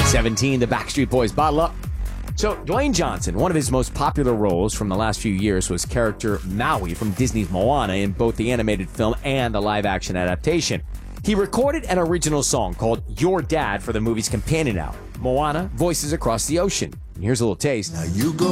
17, the Backstreet Boys, Bottle Up. So, Dwayne Johnson, one of his most popular roles from the last few years was character Maui from Disney's Moana in both the animated film and the live-action adaptation. He recorded an original song called Your Dad for the movie's companion album, Moana, Voices Across the Ocean. And here's a little taste. Now you go